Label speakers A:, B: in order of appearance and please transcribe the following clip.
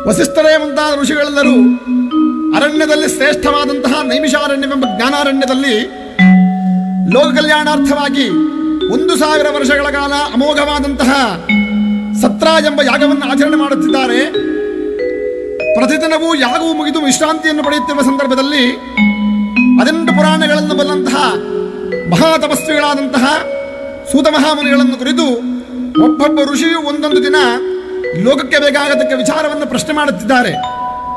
A: ವಸಿಷ್ಠರೇ ಮುಂತಾದ ಋಷಿಗಳೆಲ್ಲರೂ ಅರಣ್ಯದಲ್ಲಿ ಶ್ರೇಷ್ಠವಾದಂತಹ ನೈಮಿಷಾರಣ್ಯವೆಂಬ ಜ್ಞಾನಾರಣ್ಯದಲ್ಲಿ ಲೋಕ ಕಲ್ಯಾಣಾರ್ಥವಾಗಿ 1000 ವರ್ಷಗಳ ಕಾಲ ಅಮೋಘವಾದಂತಹ ಸತ್ರ ಎಂಬ ಯಾಗವನ್ನು ಆಚರಣೆ ಮಾಡುತ್ತಿದ್ದಾರೆ. ಪ್ರತಿದಿನವೂ ಯಾಗವು ಮುಗಿದು ವಿಶ್ರಾಂತಿಯನ್ನು ಪಡೆಯುತ್ತಿರುವ ಸಂದರ್ಭದಲ್ಲಿ 18 ಪುರಾಣಗಳನ್ನು ಬಲ್ಲಂತಹ ಮಹಾತಪಸ್ವಿಗಳಾದಂತಹ ಸೂತ ಮಹಾಮುನಿಗಳನ್ನು ಕುರಿತು ಒಬ್ಬೊಬ್ಬ ಋಷಿಯು ಒಂದೊಂದು ದಿನ ಲೋಕಕ್ಕೆ ಬೇಕಾಗತಕ್ಕ ವಿಚಾರವನ್ನು ಪ್ರಶ್ನೆ ಮಾಡುತ್ತಿದ್ದಾರೆ.